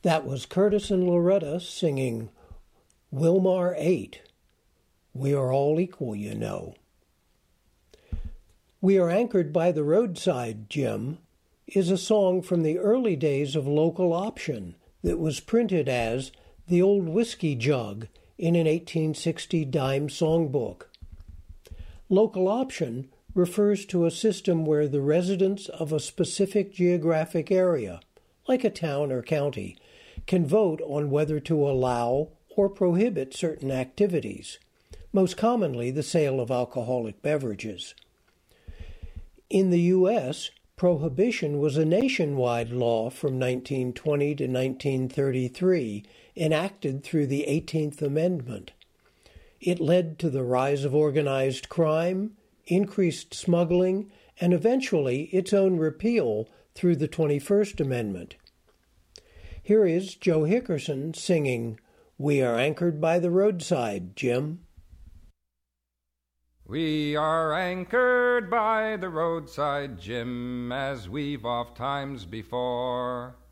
That was Curtis and Loretta singing Wilmar 8. We are all equal, you know. We Are Anchored by the Roadside, Jim, is a song from the early days of Local Option that was printed as The Old Whiskey Jug in an 1860 dime songbook. Local option refers to a system where the residents of a specific geographic area, like a town or county, can vote on whether to allow or prohibit certain activities, most commonly the sale of alcoholic beverages. In the U.S., prohibition was a nationwide law from 1920 to 1933, enacted through the 18th Amendment. It led to the rise of organized crime, increased smuggling, and eventually its own repeal through the 21st Amendment. Here is Joe Hickerson singing, We Are Anchored by the Roadside, Jim. We are anchored by the roadside, Jim, as we've oft times before.